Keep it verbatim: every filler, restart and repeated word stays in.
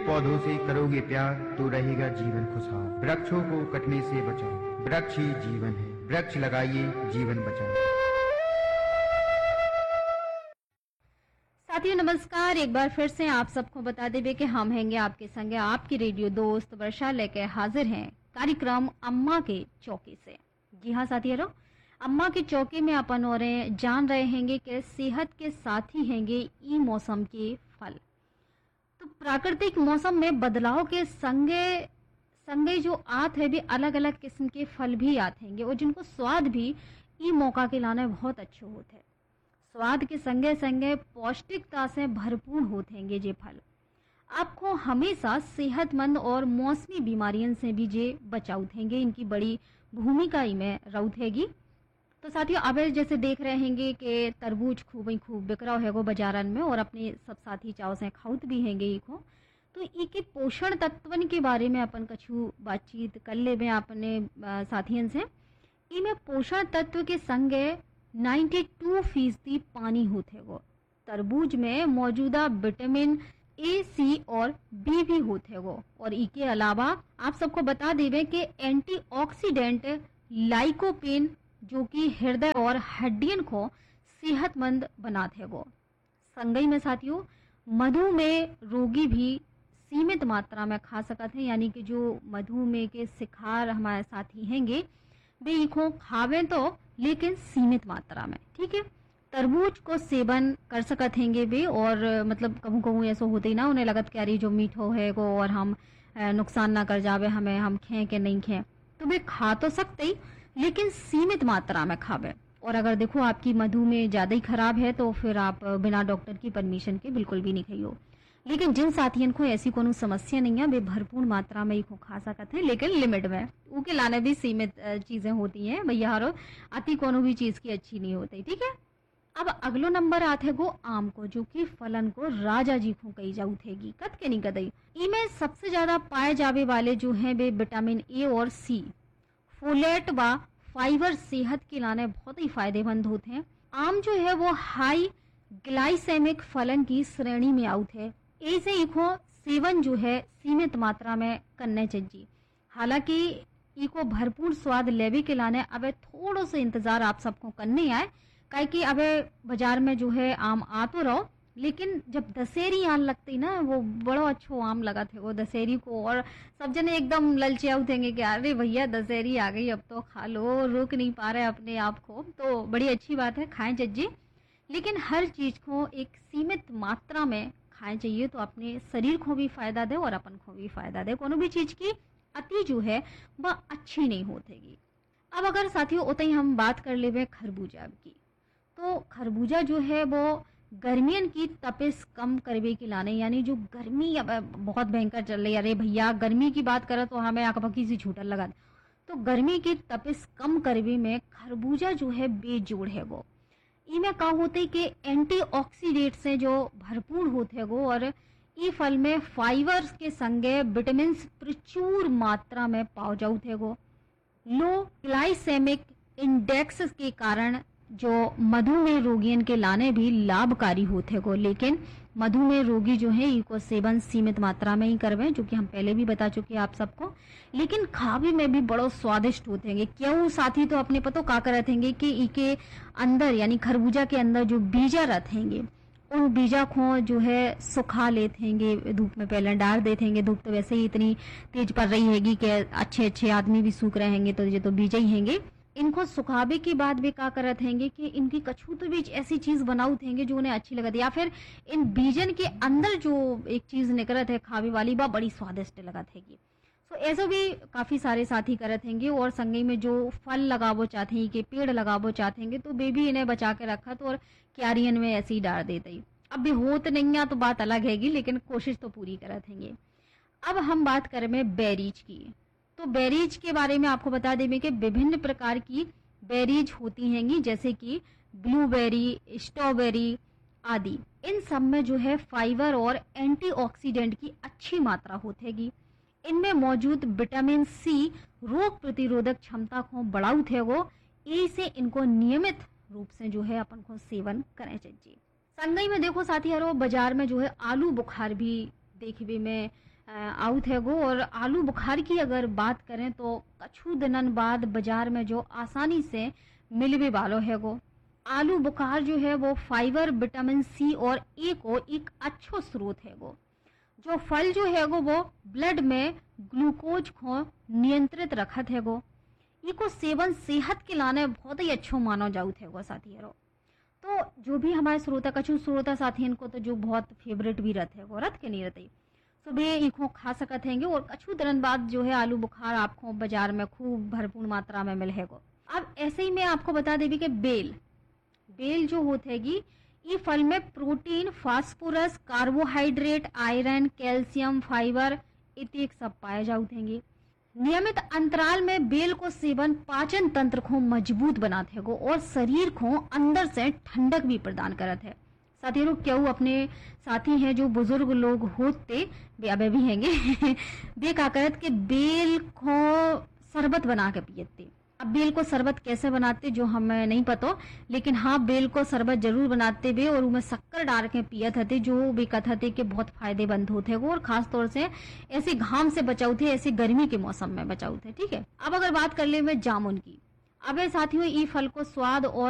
पौधों से करोगे प्यार तो रहेगा जीवन खुशहाल। वृक्षों को कटने से बचाओ, वृक्ष ही जीवन है। वृक्ष लगाइए, जीवन बचाइए। साथियों नमस्कार, एक बार फिर से आप सबको बता देवे कि हम हैंगे आपके संगे आपकी रेडियो दोस्त वर्षा लेके हाजिर हैं कार्यक्रम अम्मा के चौके से। जी हाँ साथियों, अम्मा के चौके में अपन और जान रहे हैंगे कि सेहत के साथी हैंगे ई मौसम के फल। तो प्राकृतिक मौसम में बदलाव के संगे संगे जो आत है भी अलग अलग किस्म के फल भी आते हैंगे और जिनको स्वाद भी ई मौका के लाने बहुत अच्छे होते हैं। स्वाद के संगे संगे पौष्टिकता से भरपूर होते हैं ये फल। आपको हमेशा सेहतमंद और मौसमी बीमारियों से भी जे बचाव देंगे, इनकी बड़ी भूमिका इनमें रौथेगी। तो साथियों अब जैसे देख रहे हैंगे कि तरबूज खूब ही खूब बिक रहा है बाजारन में और अपने सब साथी चाव से खाउत भी हैंगे इको। तो इके पोषण तत्वन के बारे में अपन कछु बातचीत कर ले में अपने साथियन से। इनमें पोषण तत्व के संगे बानवे फीसदी पानी होते गो। तरबूज में मौजूदा विटामिन ए, सी और बी भी होते गो और इसके अलावा आप सबको बता देवे कि एंटीऑक्सीडेंट लाइकोपेन जो कि हृदय और हड्डियन को सेहतमंद बनाते गो। संगई में साथियों मधुमेह रोगी भी सीमित मात्रा में खा सकते हैं, यानी कि जो मधुमेह के शिकार हमारे साथी हैंगे वे इको खावे तो लेकिन सीमित मात्रा में। ठीक है, तरबूज को सेवन कर सकते हैंगे वे और मतलब कहूँ कहूँ ऐसा होते ही ना उन्हें लगत कि अरे जो मीठो है वो और हम नुकसान ना कर जावे हमें, हम खें के नहीं खें, तो वे खा तो सकते ही लेकिन सीमित मात्रा में खावे। और अगर देखो आपकी मधुमेह ज़्यादा ही खराब है तो फिर आप बिना डॉक्टर की परमिशन के बिल्कुल भी नहीं खाइयो। लेकिन जिन साथियों को ऐसी कोनो समस्या नहीं है वे भरपूर मात्रा में इको खा सकते हैं, लेकिन लिमिट में। उनके लाने भी सीमित चीज़ें होती हैं भैया, हरो अति कोनो भी चीज़ की अच्छी नहीं होती। ठीक है, अब अगलो नंबर आते है गो आम को, जो कि फलन को राजा जी को कही जाऊ थेगी कद के नहीं कदई। इनमें सबसे ज्यादा पाए जावे वाले जो हैं वे विटामिन ए और सी, फोलेट व फाइबर सेहत के लाने बहुत ही फायदेमंद होते हैं। आम जो है वो हाई ग्लाइसेमिक फलन की श्रेणी में आउट है। ऐसे इको सेवन जो है सीमित मात्रा में करने चाहिए। हालांकि इको भरपूर स्वाद लेवे के लाने अब थोड़ा सा इंतजार आप सबको करने आए, काहे कि अब बाजार में जो है आम आ तो रहो, लेकिन जब दशहरी आन लगती ना वो बड़ो अच्छो आम लगा थे वो दशहरी को, और सब जने एकदम ललचियाऊ थे कि अरे भैया दशहरी आ गई अब तो खा लो, रोक नहीं पा रहे अपने आप को। तो बड़ी अच्छी बात है, खाएं जज्जी, लेकिन हर चीज को एक सीमित मात्रा में खाएं चाहिए तो अपने शरीर को भी फायदा दे और अपन को भी फायदा दे। कोनो भी चीज की अति जो है वह अच्छी नहीं होतेगी। अब अगर साथियों उतने ही हम बात कर ले खरबूजा की, तो खरबूजा जो है वो गर्मियन की तपिश कम करवे के लाने, यानी जो गर्मी अब बहुत भयंकर चल रही है, अरे भैया गर्मी की बात करें तो हमें आंख सी छूटन लगा, तो गर्मी की तपिश कम करवे में खरबूजा जो है बेजोड़ है। वो इनमें का होते कि एंटीऑक्सीडेंट से जो भरपूर होते हैं वो, और ई फल में फाइबर के संगे विटामिन प्रचुर मात्रा में पाओ जाते वो। लो ग्लाइसेमिक इंडेक्स के कारण जो मधुमेह रोगियन के लाने भी लाभकारी होते को, लेकिन मधुमेह रोगी जो है इको सेवन सीमित मात्रा में ही करवे, जो कि हम पहले भी बता चुके हैं आप सबको। लेकिन खावे में भी बड़ो स्वादिष्ट होते हैं। क्यों साथी, तो अपने पतो का कर रहेंगे कि इके अंदर यानी खरबूजा के अंदर जो बीजा रहेंगे उन बीजा को जो है सुखा लेते हैं, धूप में पहले डाल देते हैं। धूप तो वैसे ही इतनी तेज पड़ रही हैगी कि अच्छे अच्छे आदमी भी सूख रहे हैं, तो ये तो बीजा ही हैंगे। इनको सुखावे के बाद वे क्या करत हैंगे कि इनकी कछू तो बीज ऐसी चीज बनाऊ थेंगे जो उन्हें अच्छी लगती है, या फिर इन बीजन के अंदर जो एक चीज निकलत है खावे वाली बा बड़ी स्वादिष्ट लगत हैगी। तो ऐसा भी काफी सारे साथी करत हैंगे। और संगई में जो फल लगावो चाहते हैं कि पेड़ लगावो चाहते हैं तो वे भी इन्हें बचा के रखा तो और क्यारियन में ऐसे ही डाल देते ही। अब भी होत नहीं है तो बात अलग हैगी, लेकिन कोशिश तो पूरी करत हैंगे। अब हम बात करें में बेरीज की, तो बेरीज के बारे में आपको बता दें कि विभिन्न प्रकार की बेरीज होती हैंगी, जैसे कि ब्लूबेरी, स्ट्रॉबेरी आदि। इन सब में जो है फाइबर और एंटीऑक्सीडेंट की अच्छी मात्रा होतेगी। इनमें मौजूद विटामिन सी रोग प्रतिरोधक क्षमता को बढ़ाऊ थे वो, इसे इनको नियमित रूप से जो है अपन को सेवन करना चाहिए। संगई में देखो साथी यारो बाजार में जो है आलू बुखार भी देखने में आउत है गो। और आलू बुखार की अगर बात करें तो कछु दिनन बाद बाजार में जो आसानी से मिलवे वालो है गो। आलू बुखार जो है वो फाइबर, विटामिन सी और ए को एक अच्छो स्रोत है गो। जो फल जो है गो वो ब्लड में ग्लूकोज को नियंत्रित रखत है गो। इको सेवन सेहत के लाने बहुत ही अच्छो मानो जाऊत है गो साथियों। तो जो भी हमारे श्रोता कछु श्रोता साथी इनको तो जो बहुत फेवरेट भी रहते हैं वो रथ के नहीं रहते, सुबह इको खा सकत हैंगे। और कछु दिनन बाद जो है आलू बुखार आपको बाजार में खूब भरपूर मात्रा में मिलेगो। अब ऐसे ही मैं आपको बता देवी कि बेल बेल जो होतेगी ये फल में protein, phosphorus, carbohydrate, iron, calcium, fibre इत्यादि सब पाए जाते हैं। नियमित अंतराल में बेल को सेवन पाचन तंत्र को मजबूत बनाते हैं और शरीर को अंदर से ठंडक भी प्रदान करते हैं। साथियों क्यों अपने साथी हैं जो बुजुर्ग लोग होते वे भी हैंगे वे क्या करत के बेल को शरबत बना के पियते। अब बेल को शरबत कैसे बनाते जो हमें नहीं पता, लेकिन हाँ बेल को शरबत जरूर बनाते वे और उनमें शक्कर डाल के पियत हते जो भी कहते थे कि बहुत फायदेमंद होते वो, और खास तौर से ऐसे घाम से बचाऊ थे, ऐसे गर्मी के मौसम में बचाऊ थे। ठीक है, अब अगर बात कर ले में जामुन की, अब साथियों ये फल को स्वाद और